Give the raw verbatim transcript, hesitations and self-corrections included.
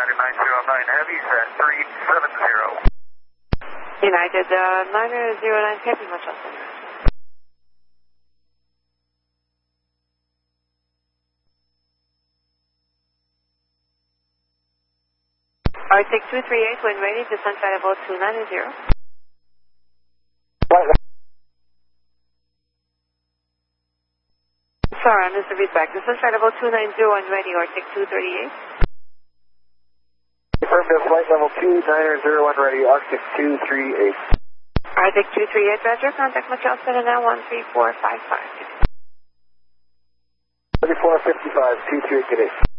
United nine zero nine Heavy, set three seven zero. United uh, nine zero nine Heavy, much less. Arctic two three eight, when ready, descent flight level two nine zero. Sorry, I missed the feedback. Descent flight level two nine zero, when ready, Arctic two thirty-eight. Affirmative, flight level two nine zero, when ready, Arctic two three eight. Arctic two three eight, Roger, contact McAlpin and now one three four five five. thirty-four fifty-five, two three eight, good day.